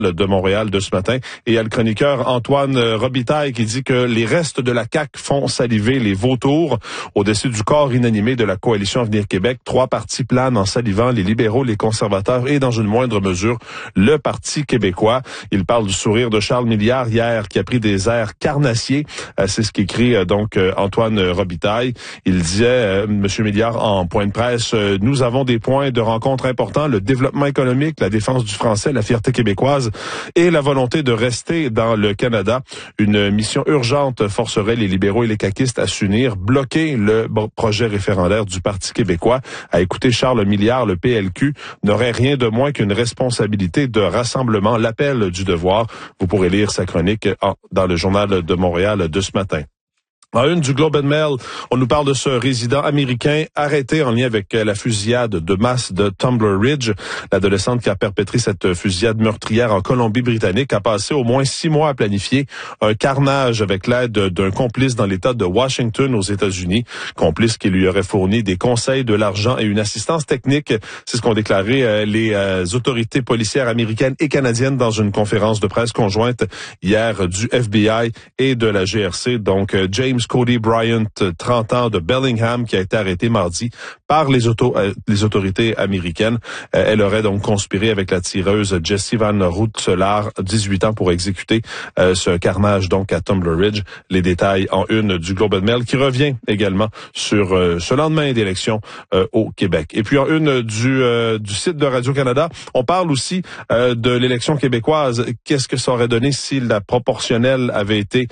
de Montréal de ce matin. Et il y a le chroniqueur Antoine Robitaille qui dit que les restes de la CAQ font saliver les vautours. Au-dessus du corps inanimé de la coalition Avenir Québec, 3 partis planent en salivant, les libéraux, les conservateurs et, dans une moindre mesure, le Parti québécois. Il parle du sourire de Charles Milliard hier qui a pris des airs carnassiers. C'est ce qu'écrit Antoine Robitaille. Il disait, M. Milliard, en point de presse, nous avons des points de rencontre importants, le développement économique, la défense du français, la fierté québécoise et la volonté de rester dans le Canada. Une mission urgente forcerait les libéraux et les caquistes à s'unir, bloquer le projet référendaire du Parti québécois. À écouter Charles Milliard, le PLQ n'aurait rien de moins qu'une responsabilité de rassemblement, l'appel du devoir. Vous pourrez lire sa chronique dans le Journal de Montréal de ce matin. En une du Globe and Mail, on nous parle de ce résident américain arrêté en lien avec la fusillade de masse de Tumbler Ridge. L'adolescente qui a perpétré cette fusillade meurtrière en Colombie-Britannique a passé au moins 6 mois à planifier un carnage avec l'aide d'un complice dans l'État de Washington aux États-Unis. Complice qui lui aurait fourni des conseils, de l'argent et une assistance technique. C'est ce qu'ont déclaré les autorités policières américaines et canadiennes dans une conférence de presse conjointe hier du FBI et de la GRC. Donc, James Cody Bryant, 30 ans, de Bellingham, qui a été arrêté mardi par les autorités américaines. Elle aurait donc conspiré avec la tireuse Jessie Van Roetelaar, 18 ans, pour exécuter ce carnage donc à Tumbler Ridge. Les détails en une du Globe and Mail qui revient également sur ce lendemain d'élection au Québec. Et puis en une du site de Radio-Canada, on parle aussi de l'élection québécoise. Qu'est-ce que ça aurait donné si la proportionnelle avait été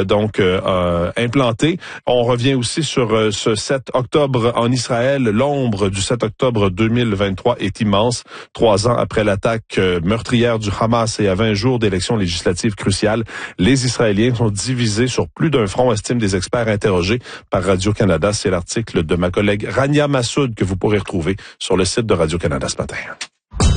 implantée? On revient aussi sur ce 7 octobre en Israël. L'ombre du 7 octobre 2023 est immense. 3 ans après l'attaque meurtrière du Hamas et à 20 jours d'élections législatives cruciales, les Israéliens sont divisés sur plus d'un front, estiment des experts interrogés par Radio-Canada. C'est l'article de ma collègue Rania Massoud que vous pourrez retrouver sur le site de Radio-Canada ce matin.